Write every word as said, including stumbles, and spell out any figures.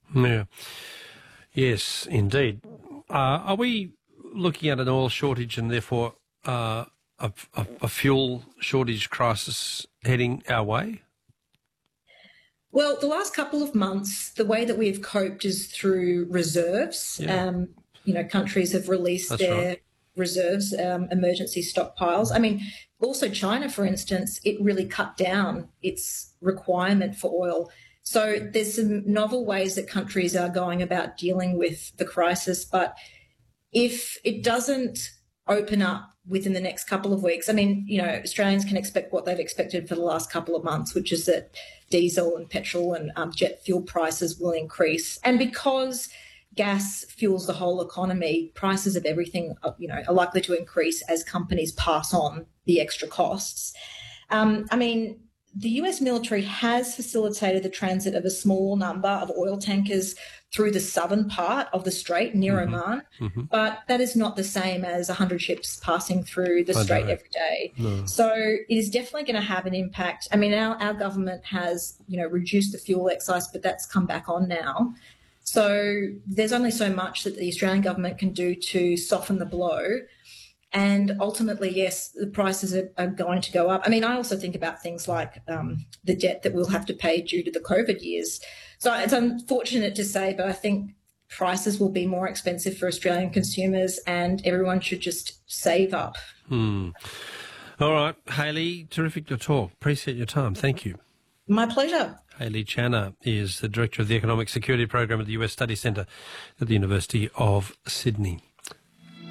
Yeah. Yes, indeed. Uh, are we looking at an oil shortage and therefore uh, a, a, a fuel shortage crisis heading our way? Well, the last couple of months, the way that we've coped is through reserves. Yeah. Um, you know, countries have released That's their right. reserves, um, emergency stockpiles. I mean, also China, for instance, it really cut down its requirement for oil. So there's some novel ways that countries are going about dealing with the crisis. But if it doesn't open up within the next couple of weeks, I mean, you know, Australians can expect what they've expected for the last couple of months, which is that diesel and petrol and um, jet fuel prices will increase. And because gas fuels the whole economy, prices of everything, you know, are likely to increase as companies pass on the extra costs. Um, I mean, the U S military has facilitated the transit of a small number of oil tankers through the southern part of the Strait near mm-hmm. Oman, mm-hmm. but that is not the same as one hundred ships passing through the I Strait know. every day. No. So it is definitely going to have an impact. I mean, our, our government has, you know, reduced the fuel excise, but that's come back on now. So there's only so much that the Australian government can do to soften the blow. And ultimately, yes, the prices are, are going to go up. I mean, I also think about things like um, the debt that we'll have to pay due to the COVID years. So it's unfortunate to say, but I think prices will be more expensive for Australian consumers and everyone should just save up. Hmm. All right, Hayley, terrific to talk. Appreciate your time. Thank you. My pleasure. Hayley Channer is the Director of the Economic Security Program at the U S Study Centre at the University of Sydney.